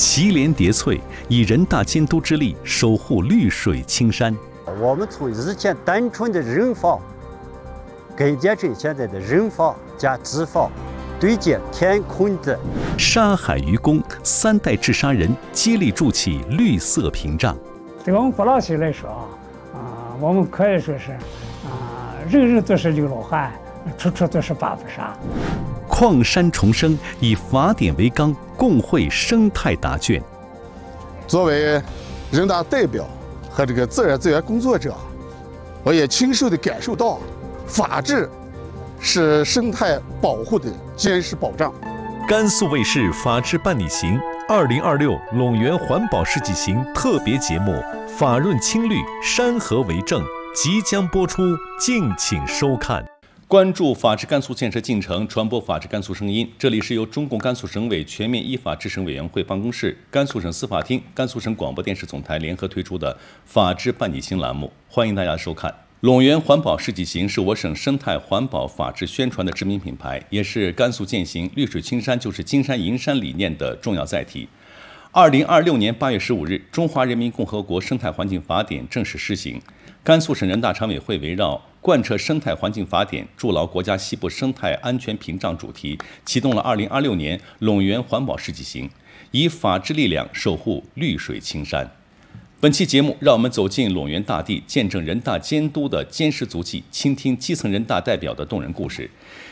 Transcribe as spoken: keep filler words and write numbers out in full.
祁连叠翠，以人大监督之力守护绿水青山。 我们从以前单纯的人法改变成现在的人法加资法，对接天空的沙海愚公，三代治沙人接力筑起绿色屏障。 对我们不老西来说啊，啊、呃，我们可以说是啊、呃，人人都是刘老汉，处处都是八步沙。 矿山重生，以法典为纲，共绘生态答卷。 作为人大代表和这个自然资源工作者，我也亲受地感受到，法治是生态保护的坚实保障。 甘肃卫视法治伴你行二零二六陇源环保世纪行特别节目《法润青绿，山河为证》即将播出，敬请收看。关注法治甘肃建设进程，传播法治甘肃声音。这里是由中共甘肃省委全面依法治省委员会办公室、甘肃省司法厅、甘肃省广播电视总台联合推出的法治伴你行栏目，欢迎大家收看。陇源环保世纪行是我省生态环保法治宣传的知名品牌，也是甘肃践行绿水青山就是金山银山理念的重要载体。二零二六年八月十五日，中华人民共和国生态环境法典正式施行。甘肃省人大常委会围绕贯彻生态环境法典，筑牢国家西部生态安全屏障主题，启动了二零二六年陇源环保世纪行，以法治力量守护绿水青山。本期节目，让我们走进陇源大地，见证人大监督的坚实足迹，倾听基层人大代表的动人故事。